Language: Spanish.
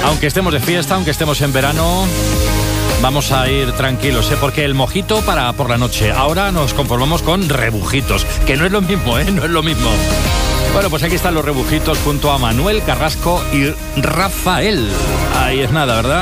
Aunque estemos de fiesta, aunque estemos en verano, vamos a ir tranquilos, porque el mojito para por la noche. Ahora nos conformamos con rebujitos, que no es lo mismo, no es lo mismo. Bueno, pues aquí están los rebujitos junto a Manuel Carrasco y Rafael. Ahí es nada, ¿verdad?